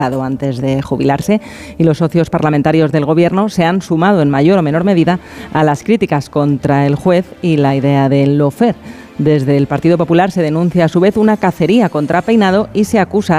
antes de jubilarse, y los socios parlamentarios del Gobierno se han sumado en mayor o menor medida a las críticas contra el juez y la idea del lawfare. Desde el Partido Popular se denuncia a su vez una cacería contra Peinado y se acusa